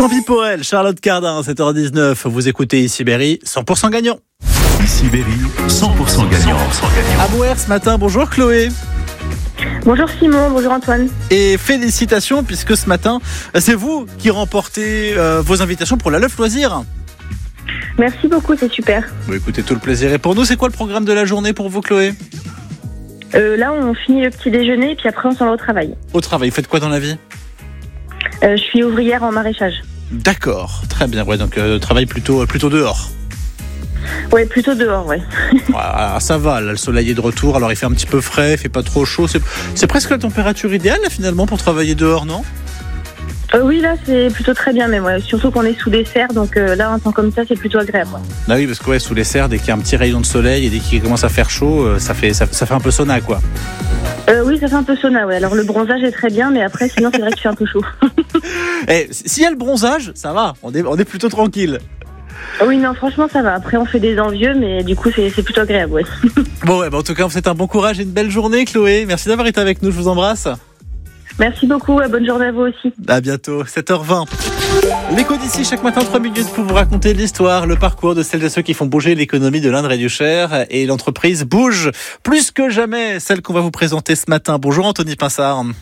Tant pis pour elle, Charlotte Cardin, 7h19. Vous écoutez Ici Berry, 100% gagnant. Ici Berry, 100% gagnant. À Bouer ce matin, bonjour Chloé. Bonjour Simon, bonjour Antoine. Et félicitations puisque ce matin, c'est vous qui remportez vos invitations pour la Leuf Loisir. Merci beaucoup, c'est super. Bon, écoutez, tout le plaisir est pour nous. C'est quoi le programme de la journée pour vous Chloé ? Là, on finit le petit déjeuner et puis après, on s'en va au travail. Au travail, faites quoi dans la vie ? Je suis ouvrière en maraîchage. D'accord, très bien. Ouais, donc travail plutôt dehors. Ouais, plutôt dehors, ouais. Ah, ça va, là, le soleil est de retour. Alors il fait un petit peu frais, il fait pas trop chaud. C'est presque la température idéale là, finalement pour travailler dehors, non ? Oui, là, c'est plutôt très bien, mais ouais, surtout qu'on est sous des serres, donc là, un temps comme ça, c'est plutôt agréable. Ouais. Ah oui, parce que ouais, sous les serres, dès qu'il y a un petit rayon de soleil et dès qu'il commence à faire chaud, ça fait un peu sauna, quoi. Oui, ça fait un peu sauna, ouais. Alors le bronzage est très bien, mais après, sinon, c'est vrai qu'il fait un peu chaud. Et s'il y a le bronzage, ça va, on est plutôt tranquille. Oui, non, franchement, ça va. Après, on fait des envieux, mais du coup, c'est plutôt agréable, ouais. Bon, ouais, en tout cas, on vous souhaite un bon courage et une belle journée, Chloé. Merci d'avoir été avec nous, je vous embrasse. Merci beaucoup, bonne journée à vous aussi. À bientôt, 7h20. L'écho d'ici, chaque matin 3 minutes pour vous raconter l'histoire, le parcours de celles et ceux qui font bouger l'économie de l'Indre et du Cher. Et l'entreprise bouge plus que jamais, celle qu'on va vous présenter ce matin. Bonjour Anthony Pinsard.